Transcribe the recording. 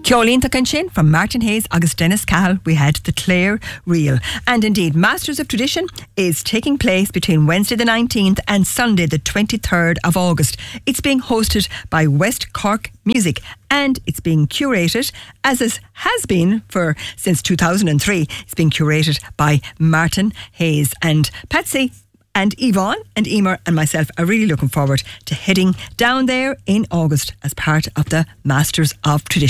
Ceolín Tacanchin from Martin Hayes, August Dennis Cahill, we had the Clare Reel. And indeed, Masters of Tradition is taking place between Wednesday the 19th and Sunday the 23rd of August. It's being hosted by West Cork Music and it's being curated, as it has been since 2003, it's being curated by Martin Hayes. And Patsy and Yvonne and Emer and myself are really looking forward to heading down there in August as part of the Masters of Tradition.